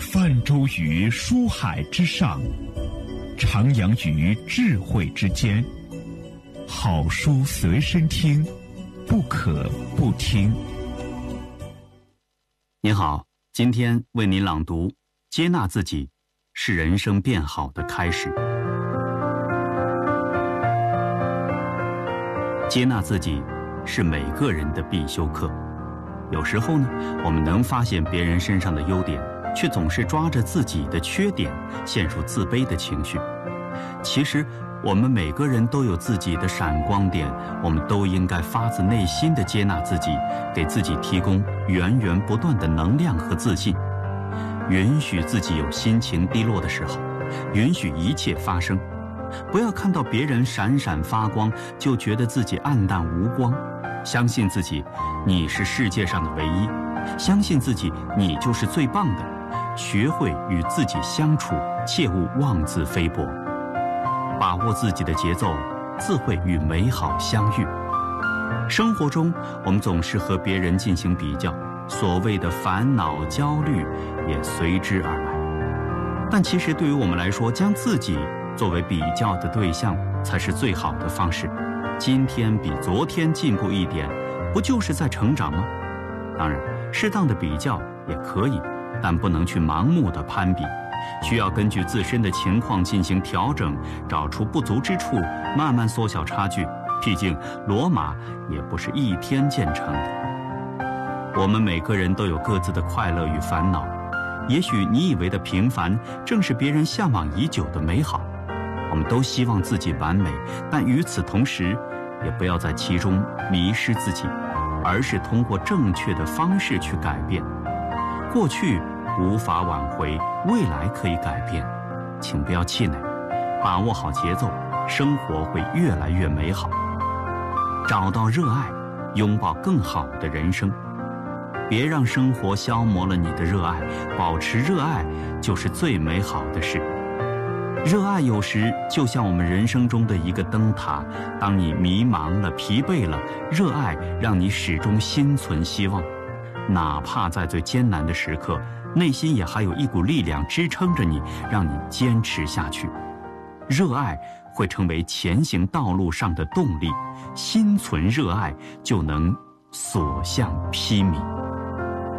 泛舟于书海之上，徜徉于智慧之间。好书随身听，不可不听。 您好，今天为您朗读《接纳自己是人生变好的开始》。接纳自己是每个人的必修课。有时候呢，我们能发现别人身上的优点，却总是抓着自己的缺点，陷入自卑的情绪。其实，我们每个人都有自己的闪光点，我们都应该发自内心地接纳自己，给自己提供源源不断的能量和自信。允许自己有心情低落的时候，允许一切发生。不要看到别人闪闪发光，就觉得自己暗淡无光。相信自己，你是世界上的唯一；相信自己，你就是最棒的。学会与自己相处，切勿妄自菲薄。把握自己的节奏，自会与美好相遇。生活中，我们总是和别人进行比较，所谓的烦恼、焦虑也随之而来。但其实对于我们来说，将自己作为比较的对象，才是最好的方式。今天比昨天进步一点，不就是在成长吗？当然，适当的比较也可以，但不能去盲目的攀比。需要根据自身的情况进行调整，找出不足之处，慢慢缩小差距。毕竟罗马也不是一天建成的。我们每个人都有各自的快乐与烦恼，也许你以为的平凡，正是别人向往已久的美好。我们都希望自己完美，但与此同时，也不要在其中迷失自己，而是通过正确的方式去改变。过去无法挽回，未来可以改变，请不要气馁，把握好节奏，生活会越来越美好。找到热爱，拥抱更好的人生。别让生活消磨了你的热爱，保持热爱就是最美好的事。热爱有时就像我们人生中的一个灯塔，当你迷茫了、疲惫了，热爱让你始终心存希望。哪怕在最艰难的时刻，内心也还有一股力量支撑着你，让你坚持下去。热爱会成为前行道路上的动力，心存热爱就能所向披靡。